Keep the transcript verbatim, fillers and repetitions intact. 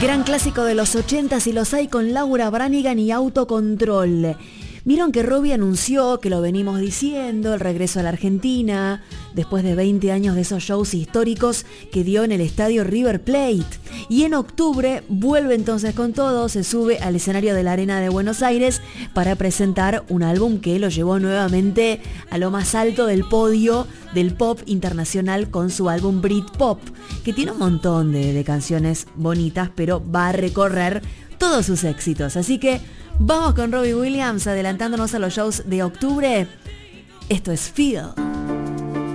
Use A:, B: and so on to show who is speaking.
A: Gran clásico de los ochentas y los hay con Laura Branigan y Autocontrol. Vieron que Robbie anunció, que lo venimos diciendo, el regreso a la Argentina, después de veinte años de esos shows históricos que dio en el estadio River Plate. Y en octubre vuelve entonces con todo, se sube al escenario de la Arena de Buenos Aires para presentar un álbum que lo llevó nuevamente a lo más alto del podio del pop internacional con su álbum Britpop, que tiene un montón de, de canciones bonitas, pero va a recorrer todos sus éxitos. Así que vamos con Robbie Williams adelantándonos a los shows de octubre. Esto es Feel.